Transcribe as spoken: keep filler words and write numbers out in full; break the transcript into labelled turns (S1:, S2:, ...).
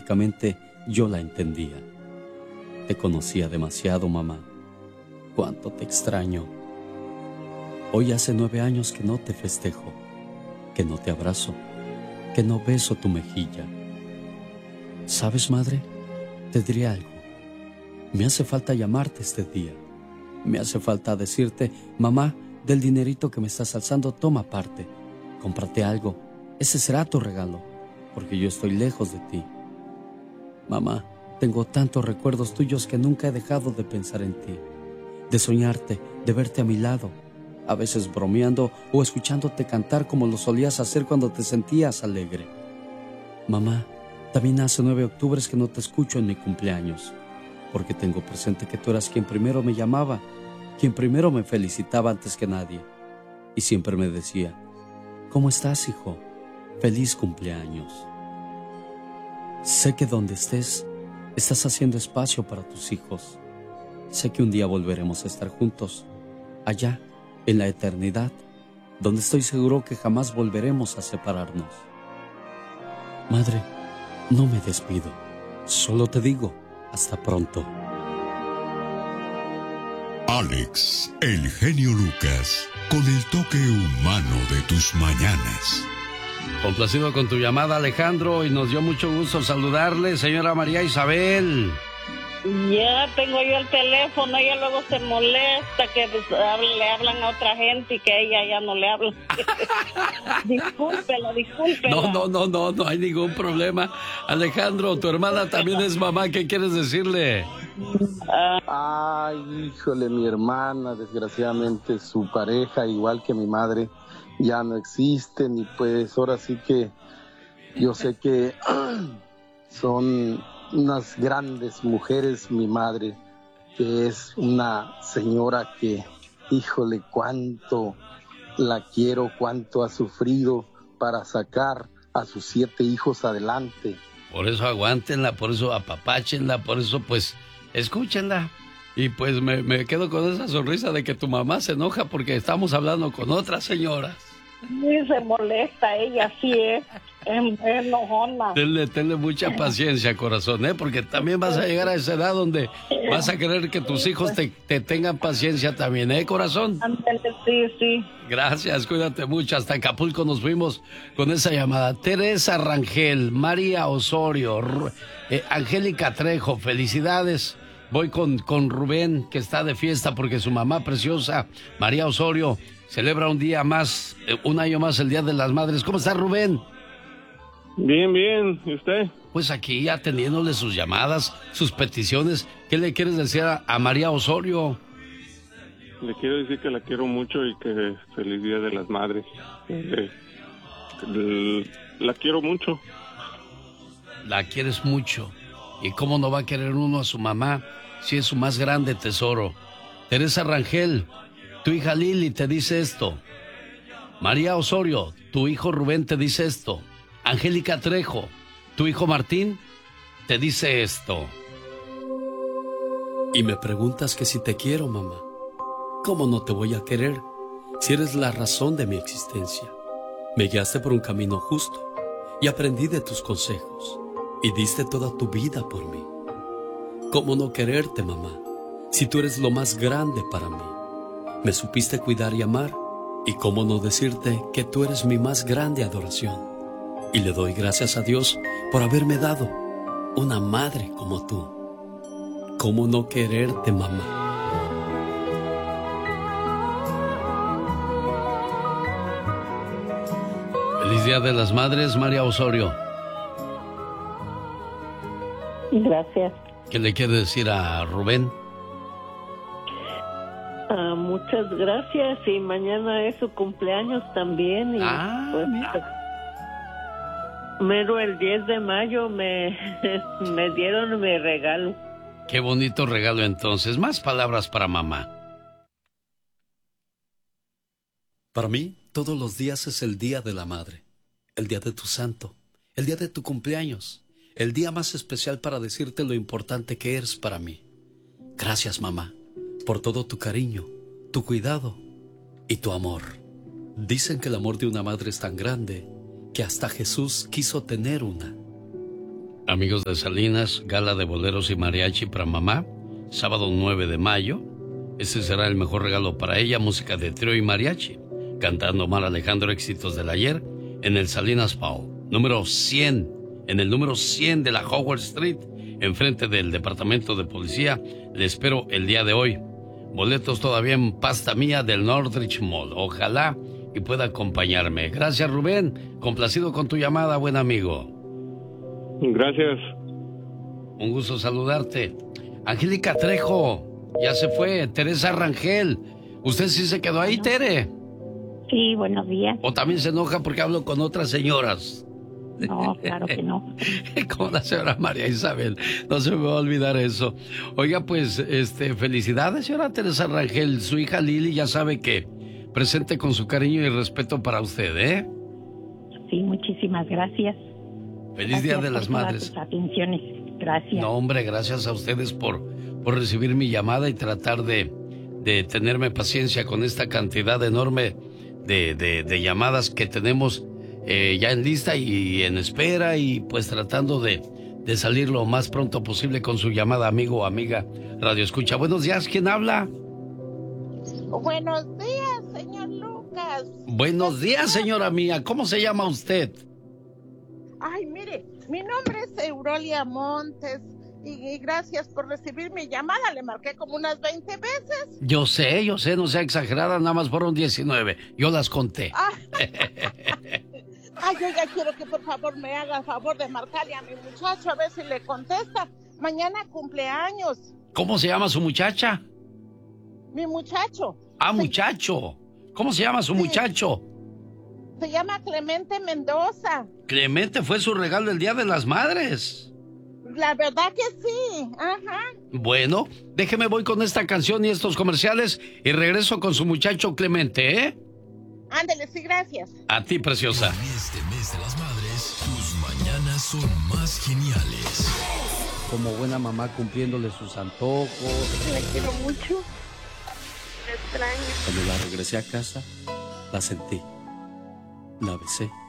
S1: automáticamente yo la entendía. Te conocía demasiado, mamá. Cuánto te extraño. Hoy hace nueve años que no te festejo, que no te abrazo, que no beso tu mejilla. ¿Sabes, madre? Te diré algo. Me hace falta llamarte este día. Me hace falta decirte, mamá, del dinerito que me estás alzando, toma parte. Cómprate algo. Ese será tu regalo, porque yo estoy lejos de ti. Mamá, tengo tantos recuerdos tuyos que nunca he dejado de pensar en ti, de soñarte, de verte a mi lado, a veces bromeando o escuchándote cantar como lo solías hacer cuando te sentías alegre. Mamá, también hace nueve octubres que no te escucho en mi cumpleaños, porque tengo presente que tú eras quien primero me llamaba, quien primero me felicitaba antes que nadie, y siempre me decía, ¿cómo estás, hijo? Feliz cumpleaños. Sé que donde estés, estás haciendo espacio para tus hijos. Sé que un día volveremos a estar juntos, allá, en la eternidad, donde estoy seguro que jamás volveremos a separarnos. Madre, no me despido, solo te digo, hasta pronto.
S2: Alex, el genio Lucas, con el toque humano de tus mañanas.
S3: Complacido con tu llamada, Alejandro, y nos dio mucho gusto saludarle, señora María Isabel.
S4: Ya tengo yo el teléfono, ella luego se molesta que pues, hable, le hablan a otra gente y que ella ya no le habla. Discúlpelo, discúlpelo.
S3: No, no, no, no, no hay ningún problema. Alejandro, tu hermana también es mamá, ¿qué quieres decirle?
S5: Ay, híjole, mi hermana, desgraciadamente su pareja, igual que mi madre, ya no existen y pues ahora sí que yo sé que son unas grandes mujeres, mi madre, que es una señora que, híjole, cuánto la quiero, cuánto ha sufrido para sacar a sus siete hijos adelante.
S3: Por eso aguántenla, por eso apapáchenla, por eso pues escúchenla. Y pues me, me quedo con esa sonrisa de que tu mamá se enoja porque estamos hablando con otras señoras.
S4: Sí, se molesta, ella sí es, es, es enojona.
S3: Tenle, tenle mucha paciencia, corazón, ¿eh? Porque también vas a llegar a esa edad donde vas a querer que tus hijos te, te tengan paciencia también, ¿eh, corazón?
S4: Sí, sí.
S3: Gracias, cuídate mucho. Hasta Acapulco nos fuimos con esa llamada. Teresa Rangel, María Osorio, eh, Angélica Trejo, felicidades. Voy con, con Rubén, que está de fiesta porque su mamá preciosa, María Osorio, celebra un día más, un año más, el Día de las Madres. ¿Cómo está, Rubén?
S6: Bien, bien. ¿Y usted?
S3: Pues aquí atendiéndole sus llamadas, sus peticiones. ¿Qué le quieres decir a, a María Osorio?
S6: Le quiero decir que la quiero mucho y que feliz Día de las Madres. Eh, eh, la quiero mucho.
S3: La quieres mucho. ¿Y cómo no va a querer uno a su mamá si es su más grande tesoro? Teresa Rangel, tu hija Lili te dice esto. María Osorio, tu hijo Rubén te dice esto. Angélica Trejo, tu hijo Martín te dice esto.
S1: Y me preguntas que si te quiero, mamá. ¿Cómo no te voy a querer si eres la razón de mi existencia? Me guiaste por un camino justo y aprendí de tus consejos y diste toda tu vida por mí. ¿Cómo no quererte, mamá, si tú eres lo más grande para mí? Me supiste cuidar y amar, y cómo no decirte que tú eres mi más grande adoración. Y le doy gracias a Dios por haberme dado una madre como tú. ¿Cómo no quererte, mamá?
S3: Feliz Día de las Madres, María Osorio.
S4: Gracias.
S3: ¿Qué le quiere decir a Rubén?
S4: Uh, muchas gracias, y mañana es su cumpleaños también. Y
S3: ah,
S4: pues, mero el diez de mayo me, me dieron mi regalo.
S3: Qué bonito regalo entonces. Más palabras para mamá.
S1: Para mí, todos los días es el Día de la Madre, el día de tu santo, el día de tu cumpleaños, el día más especial para decirte lo importante que eres para mí. Gracias, mamá, por todo tu cariño, tu cuidado y tu amor. Dicen que el amor de una madre es tan grande que hasta Jesús quiso tener una.
S3: Amigos de Salinas, gala de boleros y mariachi para mamá, sábado nueve de mayo. Ese será el mejor regalo para ella, música de trío y mariachi. Cantando Omar Alejandro, éxitos del ayer, en el Salinas Paul, número cien, en el número cien de la Howard Street, enfrente del Departamento de Policía. Le espero el día de hoy. Boletos todavía en pasta mía del Northridge Mall. Ojalá y pueda acompañarme. Gracias, Rubén. Complacido con tu llamada, buen amigo.
S6: Gracias.
S3: Un gusto saludarte. Angélica Trejo, ya se fue. Teresa Rangel, ¿usted sí se quedó ahí, Tere?
S7: Sí, buenos días.
S3: ¿O también se enoja porque hablo con otras señoras?
S7: No, claro que no.
S3: Como la señora María Isabel, no se me va a olvidar eso. Oiga, pues, este, felicidades, señora Teresa Rangel. Su hija Lili ya sabe que presente con su cariño y respeto para usted, ¿eh?
S7: Sí, muchísimas gracias.
S3: Feliz
S7: gracias
S3: Día de
S7: por
S3: las
S7: todas
S3: Madres.
S7: tus atenciones. Gracias.
S3: No, hombre, gracias a ustedes por, por recibir mi llamada y tratar de, de tenerme paciencia con esta cantidad enorme de, de, de llamadas que tenemos eh, ya en lista y en espera, y pues tratando de, de salir lo más pronto posible con su llamada, amigo o amiga Radio Escucha. Buenos días, ¿quién habla?
S8: Buenos días, señor Lucas.
S3: Buenos días, señora mía. ¿Cómo se llama usted?
S8: Ay, mire, mi nombre es Eurolia Montes y, y gracias por recibir mi llamada. Le marqué como unas veinte veces.
S3: Yo sé, yo sé, no sea exagerada, nada más fueron diecinueve. Yo las conté.
S8: Ah. Ay, yo ya quiero que por favor me haga el favor de marcarle a mi muchacho a ver si le contesta. Mañana cumpleaños.
S3: ¿Cómo se llama su muchacha?
S8: Mi muchacho.
S3: Ah, muchacho. ¿Cómo se llama su
S8: Sí.
S3: muchacho?
S8: Se llama Clemente Mendoza.
S3: Clemente fue su regalo el Día de las Madres.
S8: La verdad que sí. Ajá.
S3: Bueno, déjeme voy con esta canción y estos comerciales y regreso con su muchacho Clemente, ¿eh?
S8: Ándale, sí, gracias.
S3: A ti, preciosa.
S9: En este mes de las madres, tus mañanas son más geniales.
S1: Como buena mamá cumpliéndole sus antojos.
S8: La quiero mucho. La extraño.
S1: Cuando la regresé a casa, la sentí. La besé.